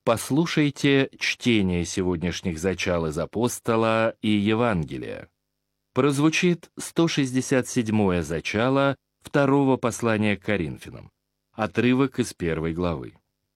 Послушайте чтение сегодняшних зачал из Апостола и Евангелия. Прозвучит 167-е зачало второго послания к Коринфянам. Отрывок из 1 главы.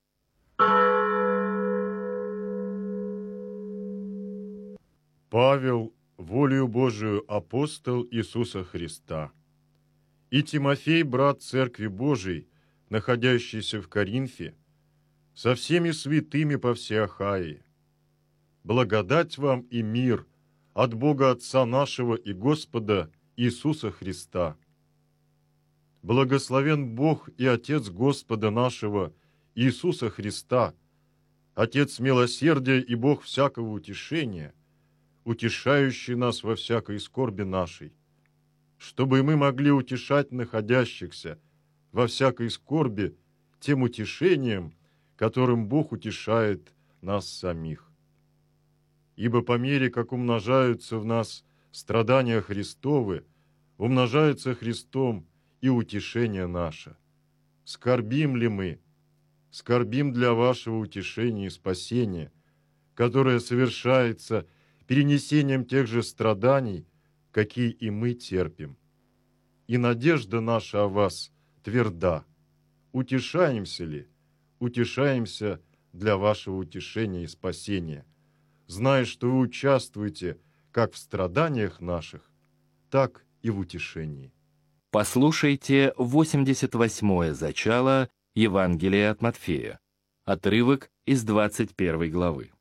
Павел, волею Божию апостол Иисуса Христа, и Тимофей, брат Церкви Божией, находящийся в Коринфе, со всеми святыми по всей Ахае. Благодать вам и мир от Бога Отца нашего и Господа Иисуса Христа. Благословен Бог и Отец Господа нашего Иисуса Христа, Отец милосердия и Бог всякого утешения, утешающий нас во всякой скорби нашей, чтобы мы могли утешать находящихся во всякой скорби тем утешением, которым Бог утешает нас самих. Ибо по мере, как умножаются в нас страдания Христовы, умножается Христом и утешение наше. Скорбим ли мы? Скорбим для вашего утешения и спасения, которое совершается перенесением тех же страданий, какие и мы терпим. И надежда наша о вас тверда. Утешаемся ли? Утешаемся для вашего утешения и спасения, зная, что вы участвуете как в страданиях наших, так и в утешении. Послушайте 88-е зачало Евангелия от Матфея. Отрывок из 21 главы.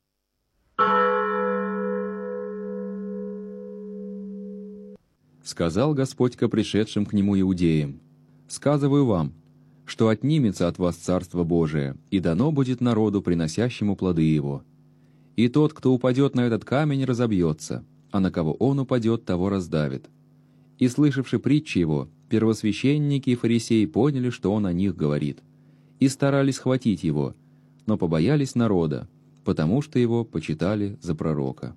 Сказал Господь ко пришедшим к Нему иудеям: «Сказываю вам, что отнимется от вас Царство Божие, и дано будет народу, приносящему плоды его. И тот, кто упадет на этот камень, разобьется, а на кого он упадет, того раздавит». И, слышавши притчи его, первосвященники и фарисеи поняли, что он о них говорит, и старались схватить его, но побоялись народа, потому что его почитали за пророка.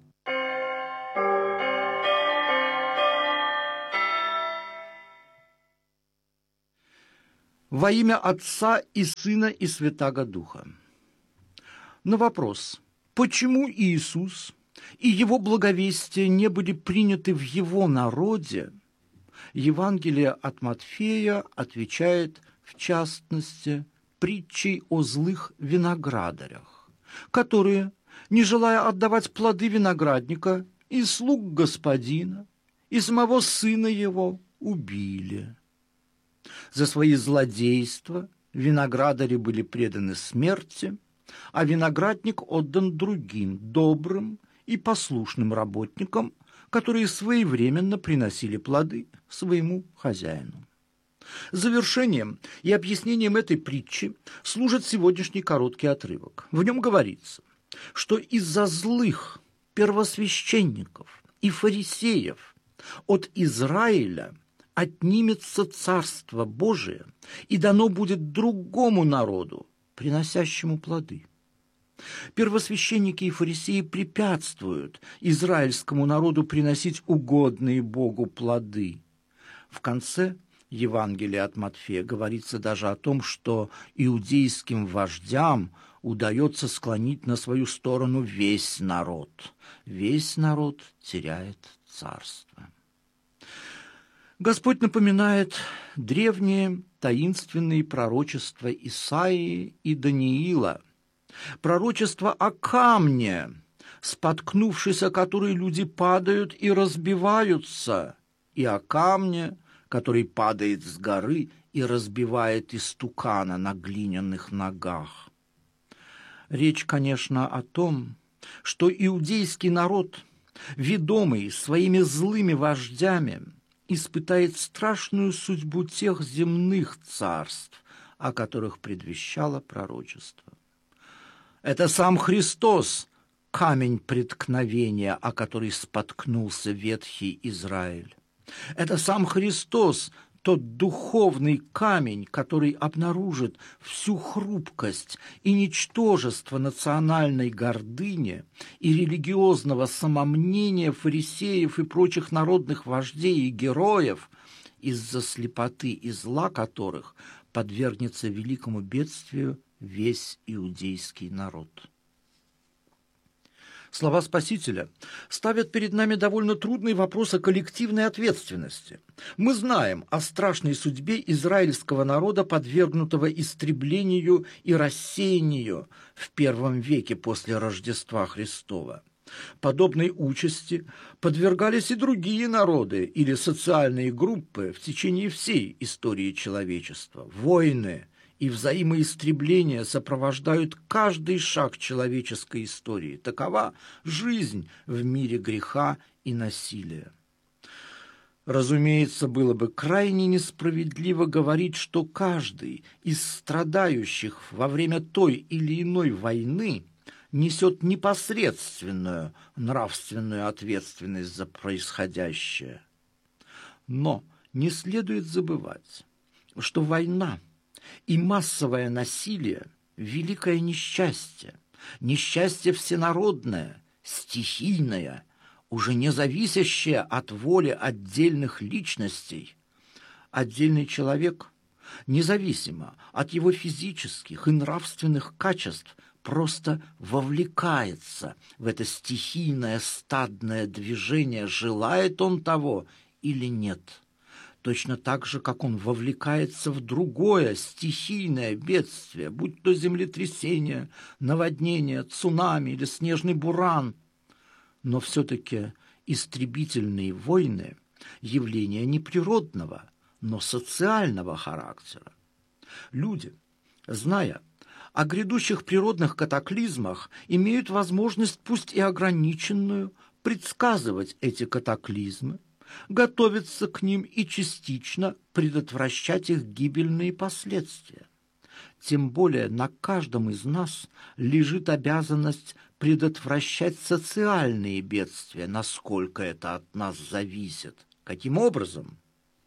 Во имя Отца и Сына и Святаго Духа. На вопрос, почему Иисус и Его благовестие не были приняты в Его народе, Евангелие от Матфея отвечает, в частности, притчей о злых виноградарях, которые, не желая отдавать плоды виноградника, и слуг господина, и самого сына его убили. За свои злодейства виноградари были преданы смерти, а виноградник отдан другим, добрым и послушным работникам, которые своевременно приносили плоды своему хозяину. Завершением и объяснением этой притчи служит сегодняшний короткий отрывок. В нем говорится, что из-за злых первосвященников и фарисеев от Израиля отнимется Царство Божие и дано будет другому народу, приносящему плоды. Первосвященники и фарисеи препятствуют израильскому народу приносить угодные Богу плоды. В конце Евангелия от Матфея говорится даже о том, что иудейским вождям удается склонить на свою сторону весь народ. Весь народ теряет царство. Господь напоминает древние таинственные пророчества Исаии и Даниила, пророчество о камне, споткнувшись о который люди падают и разбиваются, и о камне, который падает с горы и разбивает истукана на глиняных ногах. Речь, конечно, о том, что иудейский народ, ведомый своими злыми вождями, испытает страшную судьбу тех земных царств, о которых предвещало пророчество. Это сам Христос, камень преткновения, о который споткнулся ветхий Израиль. Это сам Христос, тот духовный камень, который обнаружит всю хрупкость и ничтожество национальной гордыни и религиозного самомнения фарисеев и прочих народных вождей и героев, из-за слепоты и зла которых подвергнется великому бедствию весь иудейский народ. Слова Спасителя ставят перед нами довольно трудный вопрос о коллективной ответственности. Мы знаем о страшной судьбе израильского народа, подвергнутого истреблению и рассеянию в первом веке после Рождества Христова. Подобной участи подвергались и другие народы или социальные группы в течение всей истории человечества. Войны и взаимоистребления сопровождают каждый шаг человеческой истории. Такова жизнь в мире греха и насилия. Разумеется, было бы крайне несправедливо говорить, что каждый из страдающих во время той или иной войны несет непосредственную нравственную ответственность за происходящее. Но не следует забывать, что война и массовое насилие – великое несчастье, несчастье всенародное, стихийное, уже не зависящее от воли отдельных личностей. Отдельный человек, независимо от его физических и нравственных качеств, просто вовлекается в это стихийное стадное движение, желает он того или нет. Точно так же, как он вовлекается в другое стихийное бедствие, будь то землетрясение, наводнение, цунами или снежный буран. Но все-таки истребительные войны – явление не природного, но социального характера. Люди, зная о грядущих природных катаклизмах, имеют возможность, пусть и ограниченную, предсказывать эти катаклизмы, готовиться к ним и частично предотвращать их гибельные последствия. Тем более на каждом из нас лежит обязанность предотвращать социальные бедствия, насколько это от нас зависит. Каким образом?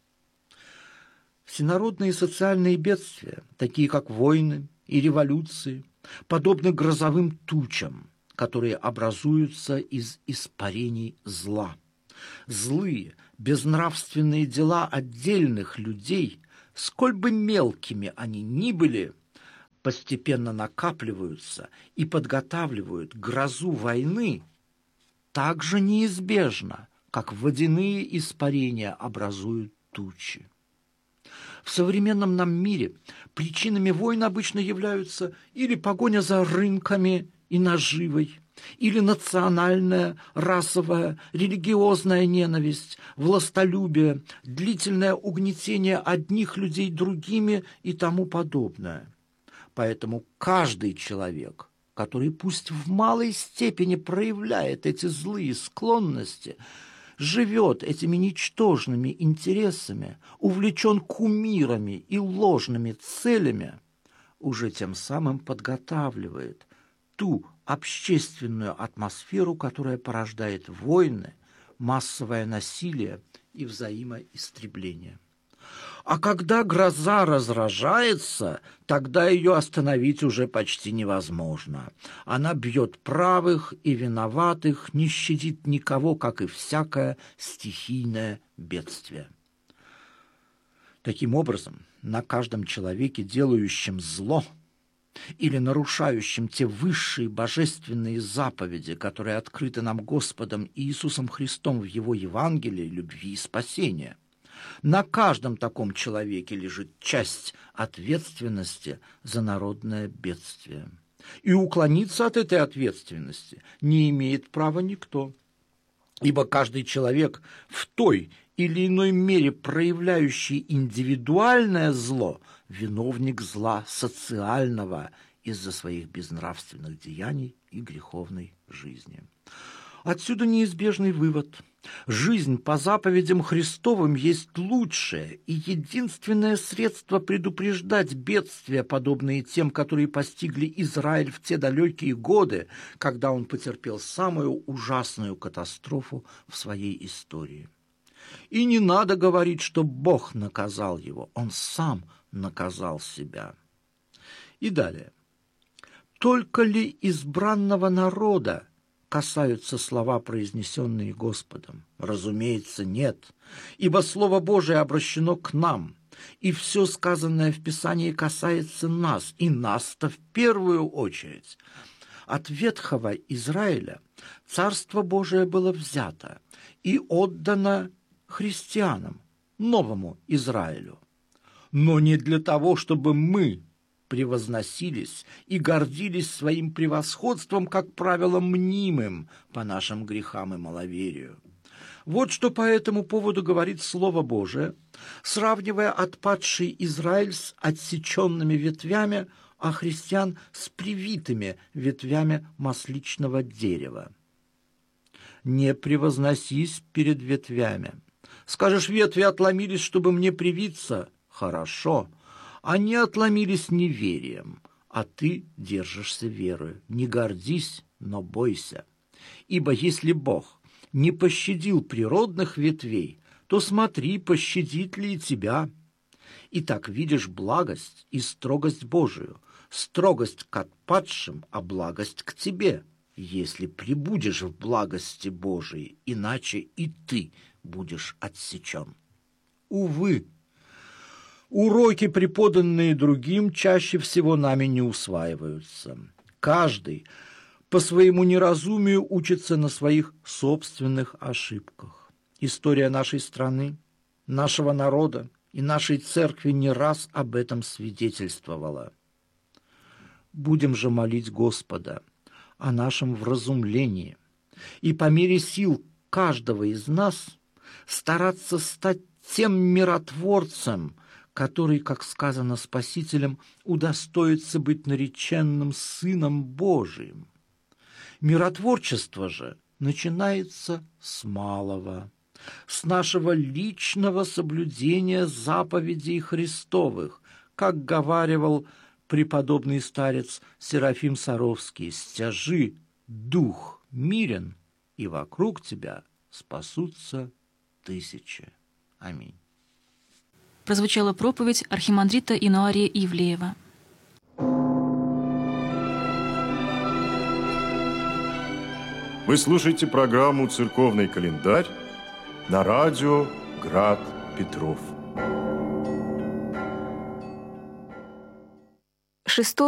Всенародные социальные бедствия, такие как войны и революции, подобны грозовым тучам, которые образуются из испарений зла. Злые, безнравственные дела отдельных людей, сколь бы мелкими они ни были, постепенно накапливаются и подготавливают грозу войны так же неизбежно, как водяные испарения образуют тучи. В современном нам мире причинами войн обычно являются или погоня за рынками и наживой, или национальная, расовая, религиозная ненависть, властолюбие, длительное угнетение одних людей другими и тому подобное. Поэтому каждый человек, который пусть в малой степени проявляет эти злые склонности, живет этими ничтожными интересами, увлечен кумирами и ложными целями, уже тем самым подготавливает ту общественную атмосферу, которая порождает войны, массовое насилие и взаимоистребление. А когда гроза разражается, тогда ее остановить уже почти невозможно. Она бьет правых и виноватых, не щадит никого, как и всякое стихийное бедствие. Таким образом, на каждом человеке, делающем зло или нарушающим те высшие божественные заповеди, которые открыты нам Господом Иисусом Христом в Его Евангелии любви и спасения, на каждом таком человеке лежит часть ответственности за народное бедствие. И уклониться от этой ответственности не имеет права никто, ибо каждый человек в той или иной мере проявляющий индивидуальное зло – виновник зла социального из-за своих безнравственных деяний и греховной жизни. Отсюда неизбежный вывод. Жизнь по заповедям Христовым есть лучшее и единственное средство предупреждать бедствия, подобные тем, которые постигли Израиль в те далекие годы, когда он потерпел самую ужасную катастрофу в своей истории. И не надо говорить, что Бог наказал его, он сам наказал себя. И далее. Только ли избранного народа касаются слова, произнесенные Господом? Разумеется, нет, ибо Слово Божие обращено к нам, и все сказанное в Писании касается нас, и нас-то в первую очередь. От ветхого Израиля Царство Божие было взято и отдано христианам, новому Израилю. Но не для того, чтобы мы превозносились и гордились своим превосходством, как правило, мнимым по нашим грехам и маловерию. Вот что по этому поводу говорит Слово Божие, сравнивая отпадший Израиль с отсеченными ветвями, а христиан с привитыми ветвями масличного дерева. «Не превозносись перед ветвями. Скажешь, ветви отломились, чтобы мне привиться? Хорошо. Они отломились неверием, а ты держишься верою. Не гордись, но бойся. Ибо если Бог не пощадил природных ветвей, то смотри, пощадит ли и тебя. Итак, видишь благость и строгость Божию, строгость к отпадшим, а благость к тебе, если пребудешь в благости Божией, иначе и ты будешь отсечен». Увы, уроки, преподанные другим, чаще всего нами не усваиваются. Каждый по своему неразумию учится на своих собственных ошибках. История нашей страны, нашего народа и нашей церкви не раз об этом свидетельствовала. Будем же молить Господа о нашем вразумлении и по мере сил каждого из нас стараться стать тем миротворцем, который, как сказано Спасителем, удостоится быть нареченным Сыном Божиим. Миротворчество же начинается с малого, с нашего личного соблюдения заповедей Христовых, как говаривал преподобный старец Серафим Саровский: «Стяжи дух мирен, и вокруг тебя спасутся тысячи». Аминь. Прозвучала проповедь архимандрита Инуария Ивлеева. Вы слушаете программу «Церковный календарь» на радио «Град Петров». 6